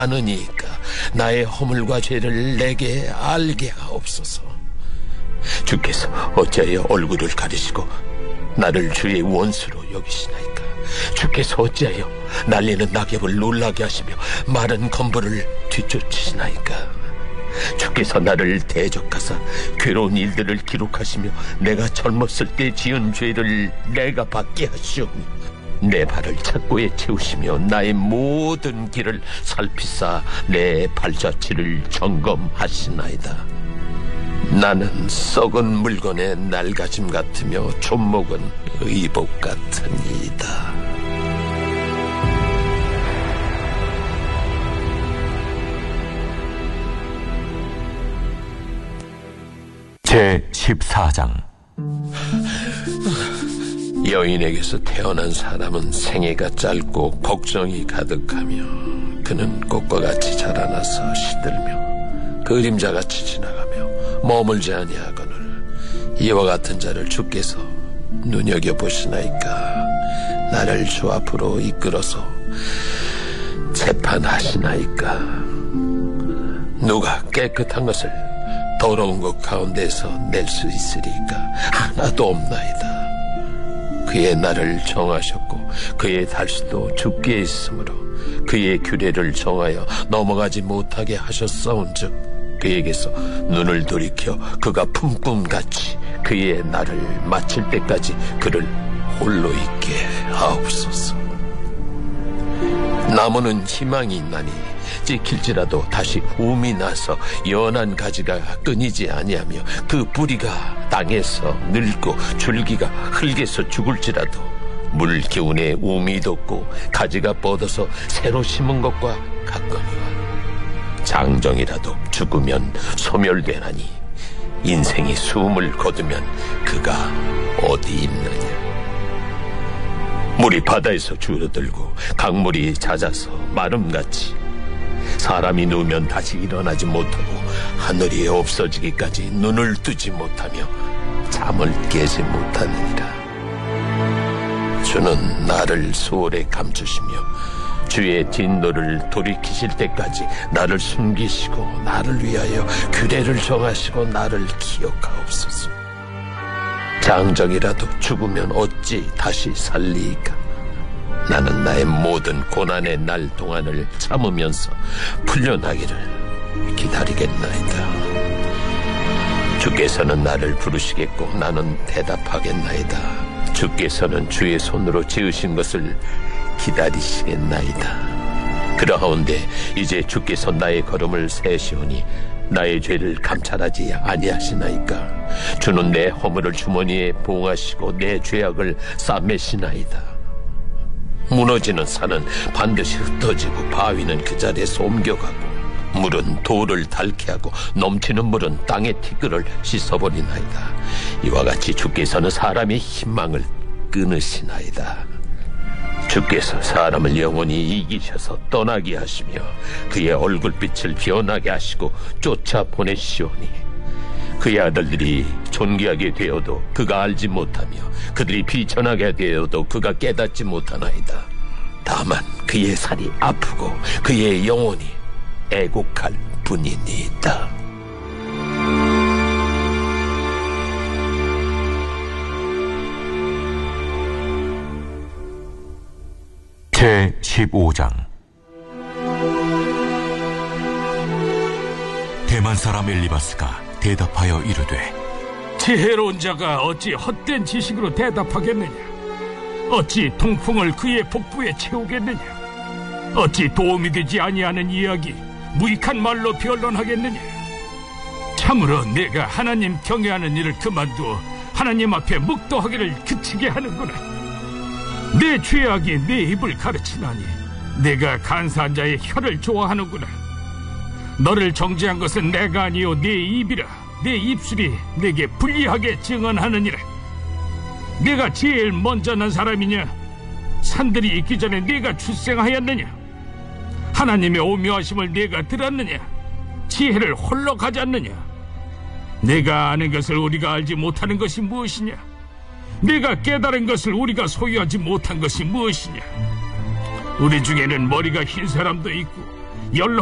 아느니까 나의 허물과 죄를 내게 알게 하옵소서. 주께서 어찌하여 얼굴을 가리시고 나를 주의 원수로 여기시나이까? 주께서 어찌하여 날리는 낙엽을 놀라게 하시며 마른 건물을 뒤쫓으시나이까? 주께서 나를 대적하사 괴로운 일들을 기록하시며 내가 젊었을 때 지은 죄를 내가 받게 하시오니 내 발을 착고에 채우시며 나의 모든 길을 살피사 내 발자취를 점검하시나이다. 나는 썩은 물건의 낡아짐 같으며 존목은 의복 같으니이다. 제14장. 여인에게서 태어난 사람은 생애가 짧고 걱정이 가득하며 그는 꽃과 같이 자라나서 시들며 그림자같이 지나가며 머물지 아니하거늘 이와 같은 자를 주께서 눈여겨보시나이까? 나를 주 앞으로 이끌어서 재판하시나이까? 누가 깨끗한 것을 더러운 것 가운데서 낼 수 있으리까? 하나도 없나이다. 그의 나를 정하셨고 그의 달수도 주께 있으므로 그의 규례를 정하여 넘어가지 못하게 하셨사온즉 그에게서 눈을 돌이켜 그가 품꿈같이 그의 날을 마칠 때까지 그를 홀로 있게 하옵소서. 나무는 희망이 있나니 찍힐지라도 다시 움이 나서 연한 가지가 끊이지 아니하며 그 뿌리가 땅에서 늙고 줄기가 흙에서 죽을지라도 물 기운에 움이 돋고 가지가 뻗어서 새로 심은 것과 같거니와 장정이라도 죽으면 소멸되나니 인생이 숨을 거두면 그가 어디 있느냐. 물이 바다에서 줄어들고 강물이 잦아서 마름같이 사람이 누우면 다시 일어나지 못하고 하늘이 없어지기까지 눈을 뜨지 못하며 잠을 깨지 못하느니라. 주는 나를 수월에 감추시며 주의 진노를 돌이키실 때까지 나를 숨기시고 나를 위하여 규례를 정하시고 나를 기억하옵소서. 장정이라도 죽으면 어찌 다시 살리이까? 나는 나의 모든 고난의 날 동안을 참으면서 풀려나기를 기다리겠나이다. 주께서는 나를 부르시겠고 나는 대답하겠나이다. 주께서는 주의 손으로 지으신 것을 기다리시겠나이다. 그러하온데 이제 주께서 나의 걸음을 세시오니 나의 죄를 감찰하지 아니하시나이까? 주는 내 허물을 주머니에 봉하시고 내 죄악을 싸매시나이다. 무너지는 산은 반드시 흩어지고 바위는 그 자리에서 옮겨가고 물은 돌을 닳게 하고 넘치는 물은 땅의 티끌을 씻어버리나이다. 이와 같이 주께서는 사람의 희망을 끊으시나이다. 주께서 사람을 영원히 이기셔서 떠나게 하시며 그의 얼굴빛을 변하게 하시고 쫓아보내시오니 그의 아들들이 존귀하게 되어도 그가 알지 못하며 그들이 비천하게 되어도 그가 깨닫지 못하나이다. 다만 그의 살이 아프고 그의 영혼이 애곡할 뿐이니이다. 제15장. 대만 사람 엘리바스가 대답하여 이르되 지혜로운 자가 어찌 헛된 지식으로 대답하겠느냐? 어찌 통풍을 그의 복부에 채우겠느냐? 어찌 도움이 되지 아니하는 이야기 무익한 말로 변론하겠느냐? 참으로 내가 하나님 경외하는 일을 그만두어 하나님 앞에 묵도하기를 그치게 하는구나. 내 죄악이 내 입을 가르치나니 내가 간사한 자의 혀를 좋아하는구나. 너를 정죄한 것은 내가 아니요 내 입이라. 내 입술이 내게 불리하게 증언하느니라. 내가 제일 먼저 난 사람이냐? 산들이 있기 전에 내가 출생하였느냐? 하나님의 오묘하심을 내가 들었느냐? 지혜를 홀로 가졌느냐? 내가 아는 것을 우리가 알지 못하는 것이 무엇이냐? 내가 깨달은 것을 우리가 소유하지 못한 것이 무엇이냐? 우리 중에는 머리가 흰 사람도 있고 연로